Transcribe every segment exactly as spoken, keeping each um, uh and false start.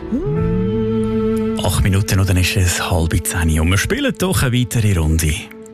Acht Minuten und dann ist es halb zehn und wir spielen doch eine weitere Runde.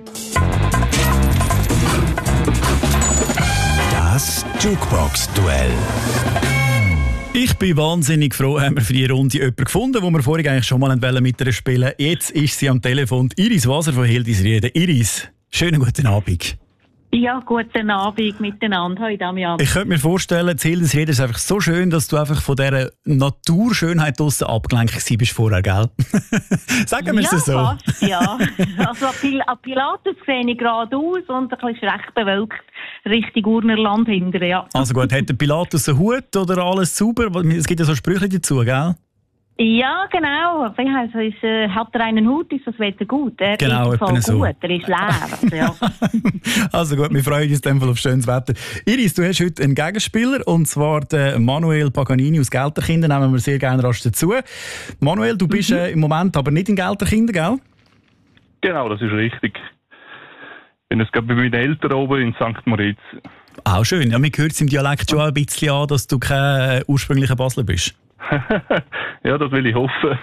Das Jukebox-Duell. Ich bin wahnsinnig froh, haben wir für diese Runde jemanden gefunden, wo wir vorhin eigentlich schon mal mit ihr spielen wollten. Jetzt ist sie am Telefon. Iris Waser von Hildisrieden. Iris, schönen guten Abend. Ja, guten Abend miteinander. Hallo Damian. Ich könnte mir vorstellen, das Hildisrieden ist einfach so schön, dass du einfach von dieser Naturschönheit draussen abgelenkt bist vorher, gell? Sagen wir ja, es so. Fast, ja, also an Pilatus sehe ich geradeaus und ein bisschen recht bewölkt Richtung Urnerland hinterher. Ja. Also gut, hat der Pilatus einen Hut oder alles sauber? Es gibt ja so Sprüche dazu, gell? Ja, genau. Wie heisst es? Äh, hat er einen Hut, ist das Wetter gut. Er genau, ist voll so. gut, er ist leer. Also, ja. Also gut, wir freuen uns in dem Fall auf schönes Wetter. Iris, du hast heute einen Gegenspieler, und zwar den Manuel Paganini aus Gelterkinden. Nehmen wir sehr gerne rasch dazu. Manuel, du bist mhm. äh, im Moment aber nicht in Gelterkinden, gell? Genau, das ist richtig. Ich bin jetzt gerade bei meinen Eltern oben in Sankt Moritz. Auch schön. Ja, man hört es im Dialekt schon ein bisschen an, dass du kein äh, ursprünglicher Basler bist. Ja, das will ich hoffen.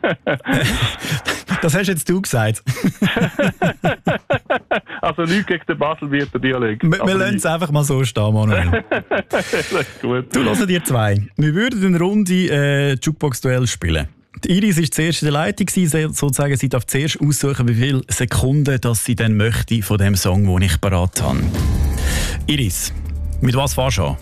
Das hast jetzt du gesagt. Also nichts gegen den Baselbieter Dialekt. Wir, wir lassen es einfach mal so stehen, Manuel. Das ist gut. Du, hörst dir zwei. Wir würden eine Runde äh, Jukebox-Duell spielen. Die Iris war zuerst in der Leitung, sozusagen. Sie darf zuerst aussuchen, wie viele Sekunden dass sie dann möchte von dem Song, den ich parat habe. Iris, mit was fährst du an?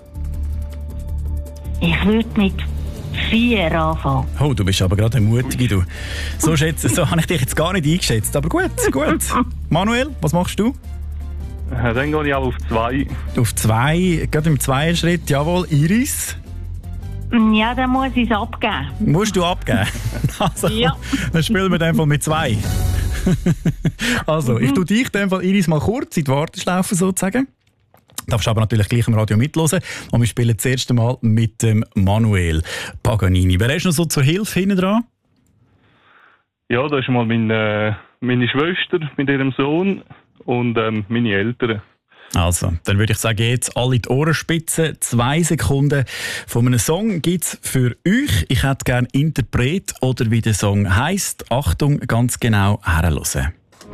Ich würde mit vier anfangen. Oh, du bist aber gerade eine Mutige, du. So, schätze, so habe ich dich jetzt gar nicht eingeschätzt. Aber gut, gut. Manuel, was machst du? Dann gehe ich auch auf zwei. Auf zwei, gerade im zweiten Schritt. Jawohl, Iris. Ja, dann muss ich es abgeben. Musst du abgeben? Also, ja. Dann spielen wir in dem Fall mit zwei. Also, ich tue dich in dem Fall, Iris, mal kurz in die Warteschlaufe sozusagen. Darfst aber natürlich gleich im Radio mithören. Und wir spielen das erste Mal mit dem Manuel Paganini. Wer ist noch so zur Hilfe hinten dran? Ja, da ist mal meine, meine Schwester mit ihrem Sohn und ähm, meine Eltern. Also, dann würde ich sagen, jetzt alle die Ohrenspitzen. Zwei Sekunden von einem Song gibt es für euch. Ich hätte gerne Interpret oder wie der Song heisst. Achtung, ganz genau herhören.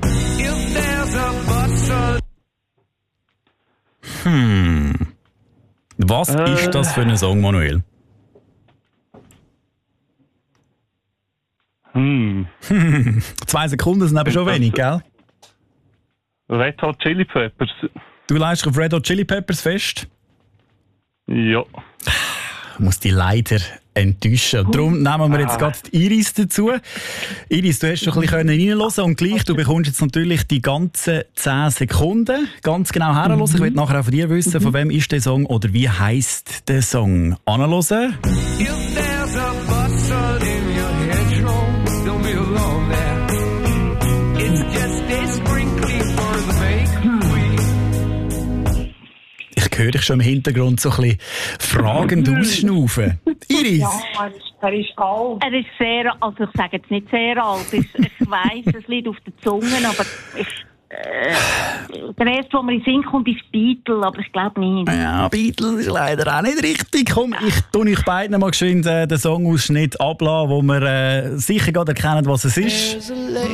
Hm. Was äh. ist das für ein Song, Manuel? Hm. Zwei Sekunden sind aber schon wenig, gell? Red Hot Chili Peppers. Du leistest auf Red Hot Chili Peppers fest? Ja. Ich muss dich leider enttäuschen. Darum nehmen wir jetzt gerade die Iris dazu. Iris, du hast schon ein bisschen reinhören und gleich, du bekommst jetzt natürlich die ganzen zehn Sekunden. Ganz genau herhören. Mhm. Ich will nachher auch von dir wissen, von wem ist der Song oder wie heisst der Song. Anhören. Ich höre dich schon im Hintergrund so ein bisschen fragend ausschnaufen. Iris? Ja, er ist alt. Er ist sehr, also ich sage jetzt nicht sehr alt. Ich, ich weiss, es liegt auf der Zunge, aber ich, äh, der erste, der mir in den Sinn kommt, ist Beatle, aber ich glaube nicht. Ja, Beatle ist leider auch nicht richtig. Komm, ich tue euch beiden mal geschwind äh, den Songausschnitt ablassen, wo wir äh, sicher gerade erkennen, was es ist.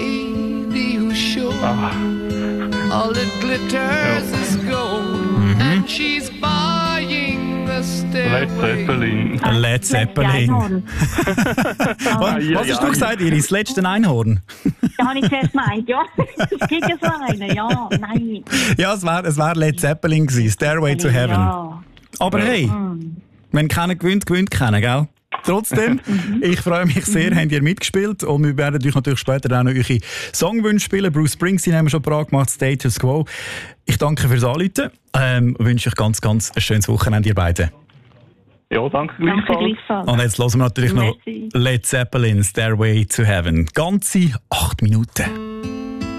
Ah. All it glitters is gold. And she's buying the stairway. Led Zeppelin. Led Zeppelin. was was hast du gesagt, Iris? Das letzte Einhorn? Da habe ich zuerst gemeint, ja. Es gibt ja so einen, ja, nein. Ja, es wäre es wär Led Zeppelin gewesen, Stairway to Heaven. Ja. Aber hey, Mhm. wenn keiner gewinnt, gewinnt keiner, gell? Trotzdem, ich freue mich sehr, habt ihr mitgespielt und wir werden euch natürlich später auch noch eure Songwünsche spielen. Bruce Springsteen haben wir schon parat gemacht, Status Quo. Ich danke fürs Anrufen, ähm, wünsche euch ganz, ganz ein schönes Wochenende, ihr beiden. Ja, danke gleichfalls. Danke gleichfalls. Und jetzt hören wir natürlich Merci. noch Led Zeppelin, Stairway to Heaven. Ganze acht Minuten.